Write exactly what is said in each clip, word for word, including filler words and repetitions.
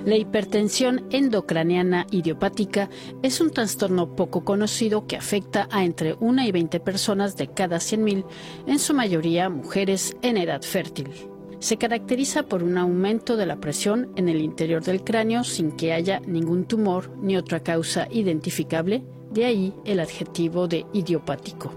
La hipertensión endocraniana idiopática es un trastorno poco conocido que afecta a entre una y veinte personas de cada cien mil, en su mayoría mujeres en edad fértil. Se caracteriza por un aumento de la presión en el interior del cráneo sin que haya ningún tumor ni otra causa identificable, de ahí el adjetivo de idiopático.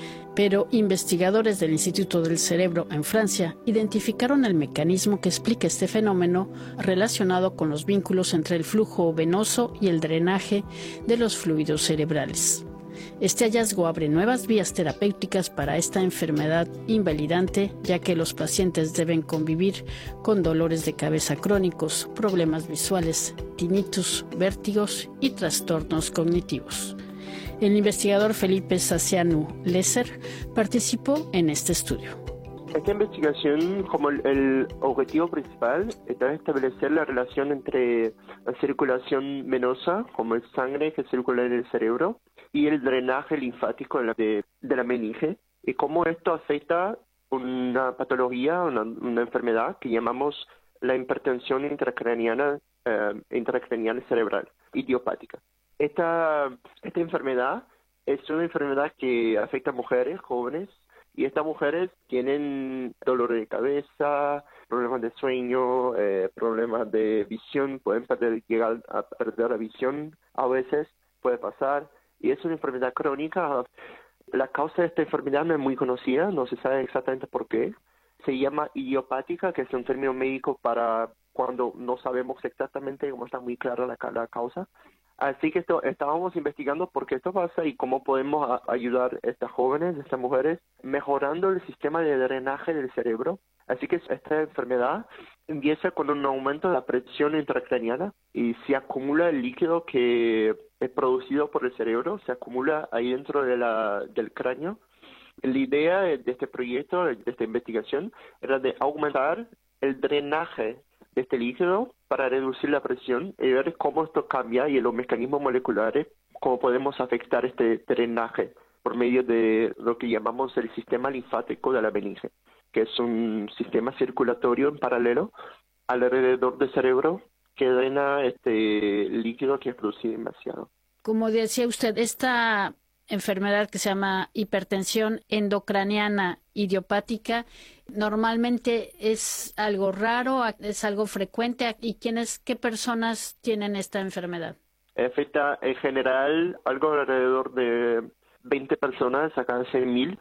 Pero investigadores del Instituto del Cerebro en Francia identificaron el mecanismo que explica este fenómeno relacionado con los vínculos entre el flujo venoso y el drenaje de los fluidos cerebrales. Este hallazgo abre nuevas vías terapéuticas para esta enfermedad invalidante, ya que los pacientes deben convivir con dolores de cabeza crónicos, problemas visuales, tinnitus, vértigos y trastornos cognitivos. El investigador Felipe Saciano Lesser participó en este estudio. Esta investigación, como el, el objetivo principal, está establecer la relación entre la circulación venosa, como el sangre que circula en el cerebro, y el drenaje linfático de la, de, de la meninge, y cómo esto afecta una patología, una, una enfermedad que llamamos la hipertensión intracraniana, eh, intracranial cerebral, idiopática. Esta, esta enfermedad es una enfermedad que afecta a mujeres jóvenes, y estas mujeres tienen dolor de cabeza, problemas de sueño, eh, problemas de visión, pueden perder, llegar a perder la visión a veces, puede pasar, y es una enfermedad crónica. La causa de esta enfermedad no es muy conocida, no se sabe exactamente por qué. Se llama idiopática, que es un término médico para cuando no sabemos exactamente cómo está muy clara la, la causa. Así que esto, estábamos investigando por qué esto pasa y cómo podemos a, ayudar a estas jóvenes, a estas mujeres, mejorando el sistema de drenaje del cerebro. Así que esta enfermedad empieza con un aumento de la presión intracraniana y se acumula el líquido que es producido por el cerebro, se acumula ahí dentro de la, del cráneo. La idea de este proyecto, de esta investigación, era de aumentar el drenaje de este líquido para reducir la presión y ver cómo esto cambia y los mecanismos moleculares, cómo podemos afectar este drenaje por medio de lo que llamamos el sistema linfático de la meninge, que es un sistema circulatorio en paralelo alrededor del cerebro que drena este líquido que es producido demasiado. Como decía usted, esta enfermedad que se llama hipertensión endocraniana idiopática, normalmente es algo raro, es algo frecuente. ¿Y quiénes, qué personas tienen esta enfermedad? Afecta en general algo alrededor de veinte personas a cada cien mil.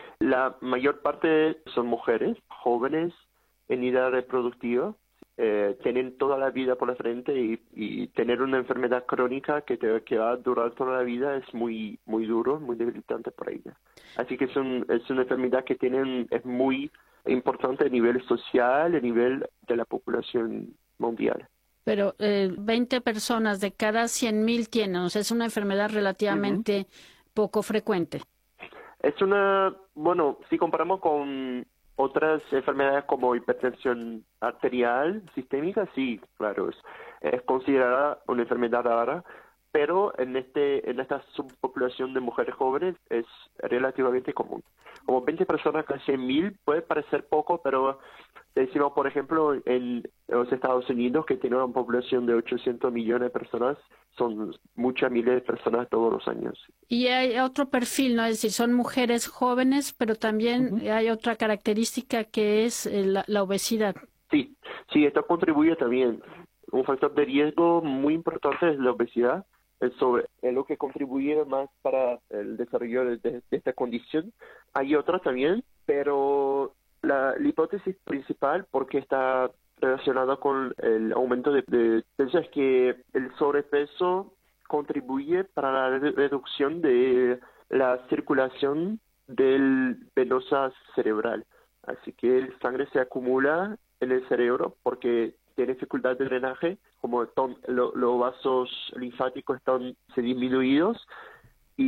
La mayor parte son mujeres jóvenes en edad reproductiva. Eh, tienen toda la vida por la frente y, y tener una enfermedad crónica que, te, que va a durar toda la vida es muy muy duro, muy debilitante para ella. Así que es, un, es una enfermedad que tienen, es muy importante a nivel social, a nivel de la población mundial. Pero eh, veinte personas de cada cien mil tienen, o sea, es una enfermedad relativamente uh-huh. poco frecuente. Es una, bueno, si comparamos con otras enfermedades como hipertensión arterial sistémica, sí, claro, es, es considerada una enfermedad rara, pero en este en esta subpopulación de mujeres jóvenes es relativamente común. Como veinte personas cada cien mil puede parecer poco, pero decimos, por ejemplo, en los Estados Unidos, que tiene una población de ochocientos millones de personas, son muchas miles de personas todos los años. Y hay otro perfil, ¿no? Es decir, son mujeres jóvenes, pero también uh-huh. hay otra característica que es la, la obesidad. Sí, sí, esto contribuye también. Un factor de riesgo muy importante es la obesidad. Es, sobre, es lo que contribuye más para el desarrollo de, de, de esta condición. Hay otras también, pero la, la hipótesis principal, porque está relacionada con el aumento de, de peso, es que el sobrepeso contribuye para la re- reducción de la circulación del venosa cerebral. Así que el sangre se acumula en el cerebro porque tiene dificultad de drenaje, como están, lo, los vasos linfáticos están disminuidos,